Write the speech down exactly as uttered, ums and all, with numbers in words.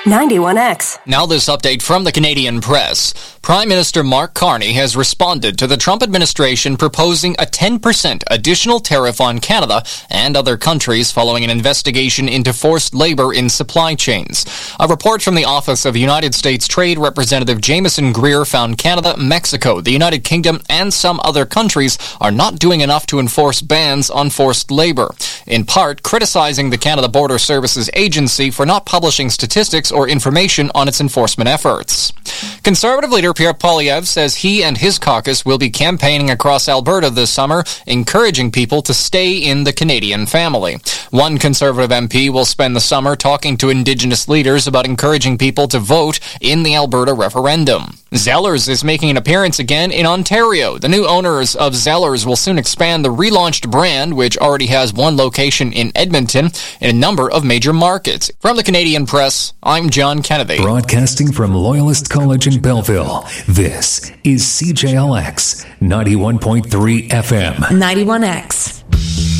ninety-one X. Now this update from the Canadian press. Prime Minister Mark Carney has responded to the Trump administration proposing a ten percent additional tariff on Canada and other countries following an investigation into forced labor in supply chains. A report from the Office of United States Trade Representative Jameson Greer found Canada, Mexico, the United Kingdom, and some other countries are not doing enough to enforce bans on forced labor, in part criticizing the Canada Border Services Agency for not publishing statistics or information on its enforcement efforts. Conservative leader Pierre Poilievre says he and his caucus will be campaigning across Alberta this summer, encouraging people to stay in the Canadian family. One Conservative M P will spend the summer talking to Indigenous leaders about encouraging people to vote in the Alberta referendum. Zellers is making an appearance again in Ontario. The new owners of Zellers will soon expand the relaunched brand, which already has one location in Edmonton, in a number of major markets. From the Canadian Press, I'm John Kennedy. Broadcasting from Loyalist College in Belleville, this is C J L X ninety-one point three F M. ninety-one X.